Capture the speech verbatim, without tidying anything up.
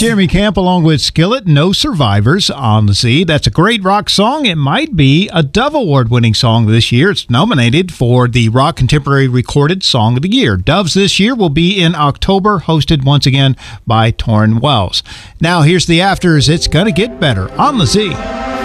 Jeremy Camp along with Skillet, No Survivors on the Z. That's a great rock song. It might be a Dove Award-winning song this year. It's nominated for the Rock Contemporary Recorded Song of the Year. Doves this year will be in October, hosted once again by Torrin Wells. Now here's the Afters. It's Gonna Get Better on the Z.